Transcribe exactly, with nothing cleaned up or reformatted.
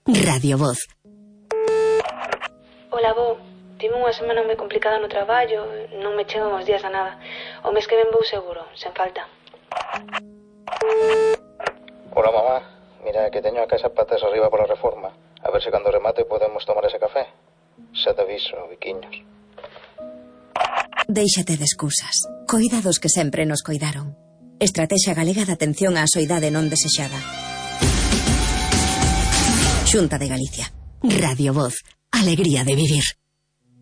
Radio Voz. Ola, bo. Tive unha semana moi complicada no traballo, non me chegan os días a nada. O mes que ven vou seguro, sen falta. Ola, mamá. Mira, que teño a casa patas arriba pola reforma. A ver se cando remate podemos tomar ese café. Xa te aviso, biquiños. Déixate de excusas. Coida dos que sempre nos coidaron. Estrategia Galega de Atención á Soidade Non Desexada. Xunta de Galicia. Radio Voz. Alegría de vivir.